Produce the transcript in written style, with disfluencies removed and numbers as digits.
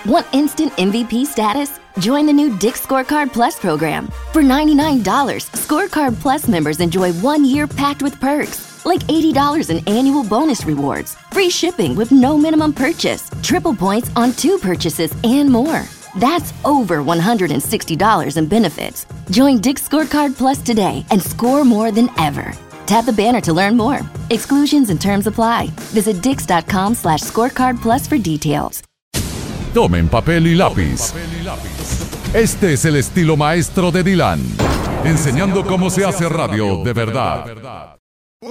Want instant MVP status? Join the new Dick's Scorecard Plus program. For $99, Scorecard Plus members enjoy 1 year packed with perks, like $80 in annual bonus rewards, free shipping with no minimum purchase, triple points on 2 purchases, and more. That's over $160 in benefits. Join Dick's Scorecard Plus today and score more than ever. Tap the banner to learn more. Exclusions and terms apply. Visit dix.com/scorecard plus for details. Tomen papel y lápiz. Este es el estilo maestro de Dylan, enseñando cómo se hace radio de verdad.